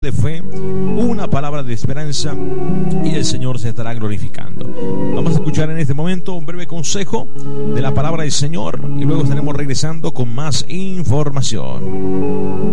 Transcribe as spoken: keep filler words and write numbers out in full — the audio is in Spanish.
de fe, una palabra de esperanza, y el Señor se estará glorificando. Vamos a escuchar en este momento un breve consejo de la palabra del Señor y luego estaremos regresando con más información.